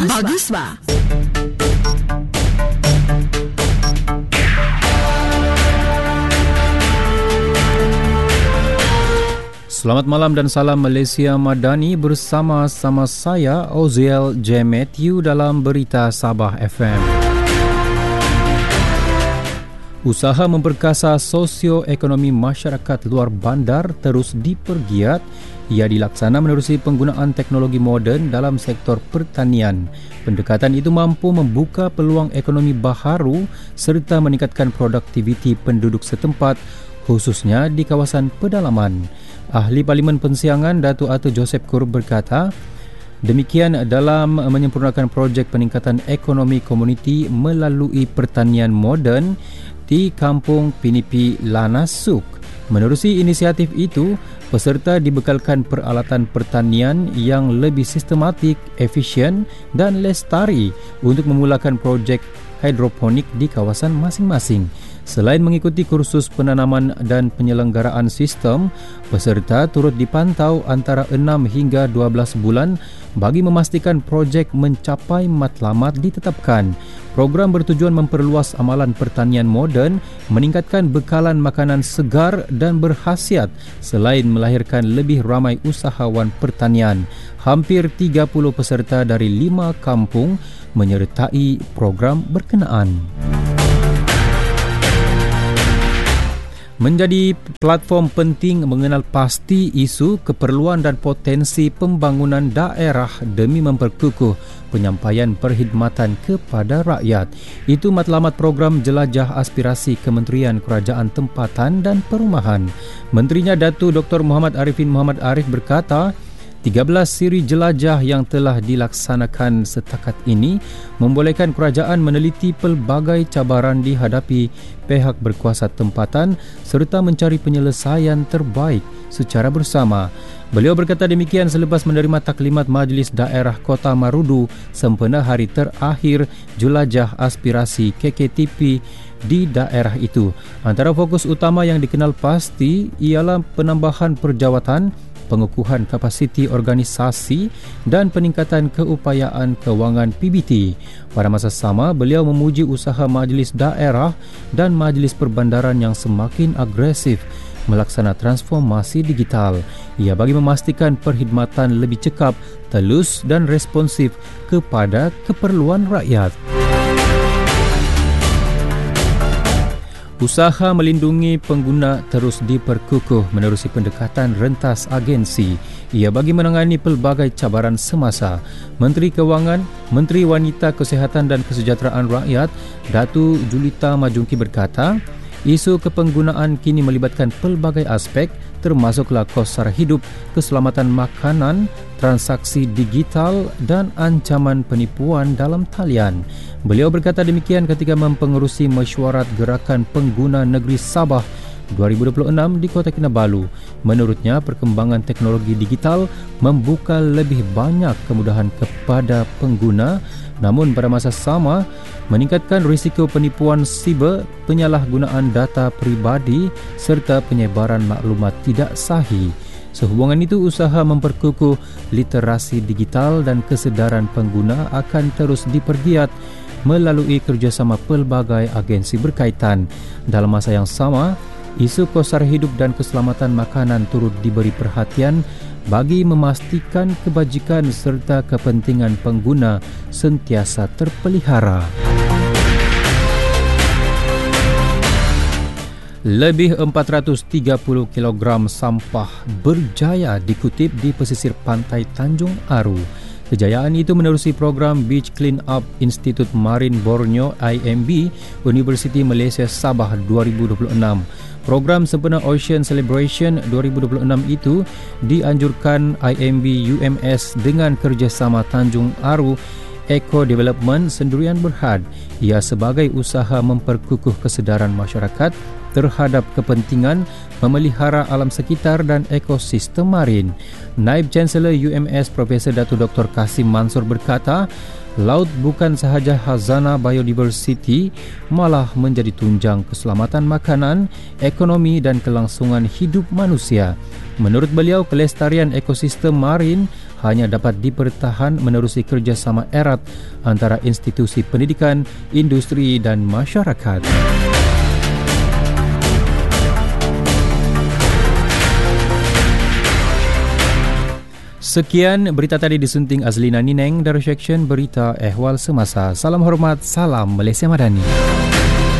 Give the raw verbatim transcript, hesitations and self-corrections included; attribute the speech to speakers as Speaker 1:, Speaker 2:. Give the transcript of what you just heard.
Speaker 1: Bagus ba?
Speaker 2: Selamat malam dan salam Malaysia Madani bersama-sama saya Oziel J. Matthew dalam Berita Sabah F M. Usaha memperkasa sosioekonomi masyarakat luar bandar terus dipergiat. Ia dilaksana menerusi penggunaan teknologi moden dalam sektor pertanian. Pendekatan itu mampu membuka peluang ekonomi baharu serta meningkatkan produktiviti penduduk setempat, khususnya di kawasan pedalaman. Ahli Parlimen Pensiangan Datuk Atau Joseph Kur berkata, demikian dalam menyempurnakan projek peningkatan ekonomi komuniti melalui pertanian moden di Kampung Pinipi Lanasuk. Menerusi inisiatif itu, peserta dibekalkan peralatan pertanian yang lebih sistematik, efisien dan lestari untuk memulakan projek hidroponik di kawasan masing-masing. Selain mengikuti kursus penanaman dan penyelenggaraan sistem, peserta turut dipantau antara enam hingga dua belas bulan bagi memastikan projek mencapai matlamat ditetapkan. Program bertujuan memperluas amalan pertanian moden, meningkatkan bekalan makanan segar dan berkhasiat selain melahirkan lebih ramai usahawan pertanian. Hampir tiga puluh peserta dari lima kampung menyertai program berkenaan. Menjadi platform penting mengenal pasti isu, keperluan dan potensi pembangunan daerah demi memperkukuh penyampaian perkhidmatan kepada rakyat. Itu matlamat program Jelajah Aspirasi Kementerian Kerajaan Tempatan dan Perumahan. Menterinya Datuk Doktor Muhammad Arifin Muhammad Arif berkata, tiga belas siri jelajah yang telah dilaksanakan setakat ini membolehkan kerajaan meneliti pelbagai cabaran dihadapi pihak berkuasa tempatan serta mencari penyelesaian terbaik secara bersama. Beliau berkata demikian selepas menerima taklimat Majlis Daerah Kota Marudu sempena hari terakhir Jelajah Aspirasi K K T P di daerah itu. Antara fokus utama yang dikenal pasti ialah penambahan perjawatan, pengukuhan kapasiti organisasi dan peningkatan keupayaan kewangan P B T. Pada masa sama, beliau memuji usaha Majlis Daerah dan Majlis Perbandaran yang semakin agresif melaksana transformasi digital. Ia bagi memastikan perkhidmatan lebih cekap, telus dan responsif kepada keperluan rakyat. Usaha melindungi pengguna terus diperkukuh menerusi pendekatan rentas agensi. Ia bagi menangani pelbagai cabaran semasa. Menteri Kewangan, Menteri Wanita, Kesihatan dan Kesejahteraan Rakyat, Datu Julita Majungki berkata, isu kepenggunaan kini melibatkan pelbagai aspek termasuklah kos sara hidup, keselamatan makanan, transaksi digital dan ancaman penipuan dalam talian. Beliau berkata demikian ketika mempengerusi mesyuarat Gerakan Pengguna Negeri Sabah dua ribu dua puluh enam di Kota Kinabalu. Menurutnya, perkembangan teknologi digital membuka lebih banyak kemudahan kepada pengguna, namun pada masa sama meningkatkan risiko penipuan siber, penyalahgunaan data peribadi serta penyebaran maklumat tidak sahih. Sehubungan itu, usaha memperkukuh literasi digital dan kesedaran pengguna akan terus dipergiat melalui kerjasama pelbagai agensi berkaitan. Dalam masa yang sama, isu kos sara hidup dan keselamatan makanan turut diberi perhatian bagi memastikan kebajikan serta kepentingan pengguna sentiasa terpelihara. Lebih empat ratus tiga puluh kilogram sampah berjaya dikutip di pesisir pantai Tanjung Aru. Kejayaan itu menerusi program Beach Clean Up Institut Marine Borneo I M B Universiti Malaysia Sabah dua ribu dua puluh enam. Program sempena Ocean Celebration dua ribu dua puluh enam itu dianjurkan I M B U M S dengan kerjasama Tanjung Aru Eco Development Sendirian Berhad. Ia sebagai usaha memperkukuh kesedaran masyarakat terhadap kepentingan memelihara alam sekitar dan ekosistem marin. Naib Chancellor U M S Profesor Datuk Doktor Kasim Mansur berkata, laut bukan sahaja khazanah biodiversiti, malah menjadi tunjang keselamatan makanan, ekonomi dan kelangsungan hidup manusia. Menurut beliau, kelestarian ekosistem marin hanya dapat dipertahan menerusi kerjasama erat antara institusi pendidikan, industri dan masyarakat. Sekian berita tadi disunting Azlina Nineng dari Seksyen Berita Ehwal Semasa. Salam hormat, salam Malaysia Madani.